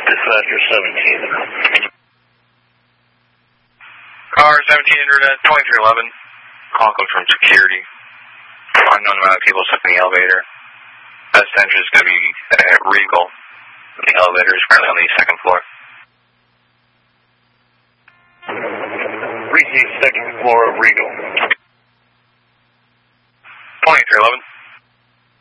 Dispatcher 17. Car 1700 at 2311. Call comes from security. Unknown amount of people stuck in the elevator. Best entrance is going to be at Regal. The elevator is currently on the second floor. Reaching second floor of Regal. 2311.